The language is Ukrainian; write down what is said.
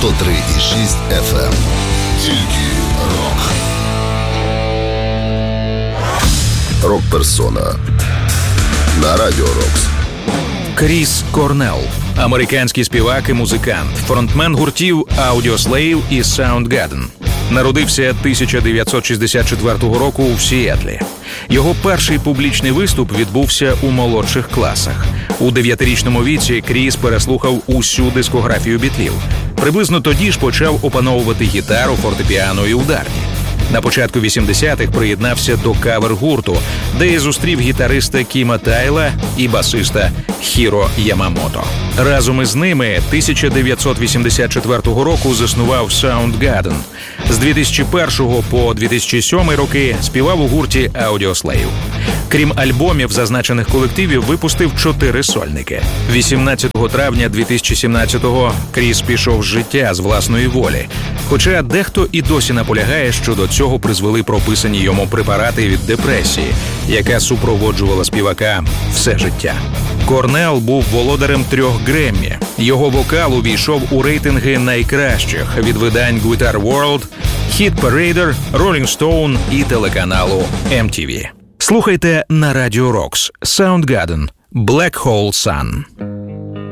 103,6 FM. Тільки рок. Рок-персона на Радіо Рокс. Кріс Корнелл – американський співак і музикант, фронтмен гуртів Audioslave і Soundgarden. Народився 1964 року в Сіетлі. Його перший публічний виступ відбувся у молодших класах. У 9-річному віці Кріс переслухав усю дискографію бітлів. Приблизно тоді ж почав опановувати гітару, фортепіано і ударні. На початку 80-х приєднався до кавер-гурту, де і зустрів гітариста Кіма Тайла і басиста Хіро Ямамото. Разом із ними 1984 року заснував Soundgarden. З 2001 по 2007 роки співав у гурті Audioslave. Крім альбомів зазначених колективів, випустив 4 сольники. 18 травня 2017-го Кріс пішов з життя з власної волі. Хоча дехто і досі наполягає, що до цього призвели прописані йому препарати від депресії, яка супроводжувала співака все життя. Корнелл був володарем 3 Греммі. Його вокал увійшов у рейтинги найкращих від видань Guitar World, Hit Parader, Rolling Stone і телеканалу MTV. Слухайте на Радіо Рокс. Soundgarden. Black Hole Sun.